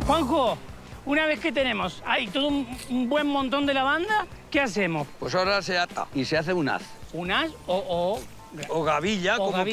Juanjo, una vez que tenemos ahí todo un buen montón de lavanda, ¿qué hacemos? Pues ahora se ata y se hace un haz. ¿Un as o O gavilla, o como